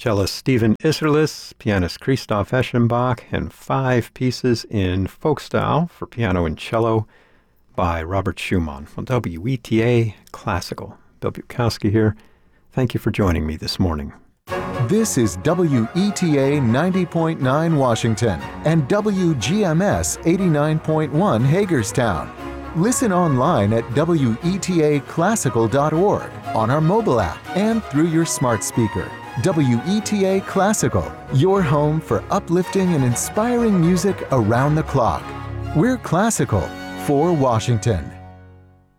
Cellist Stephen Isserlis, pianist Christoph Eschenbach, and 5 pieces in folk style for piano and cello by Robert Schumann on WETA Classical. Bill Bukowski here. Thank you for joining me this morning. This is WETA 90.9 Washington and WGMS 89.1 Hagerstown. Listen online at WETAClassical.org, on our mobile app, and through your smart speaker. WETA Classical, your home for uplifting and inspiring music around the clock. We're classical for Washington.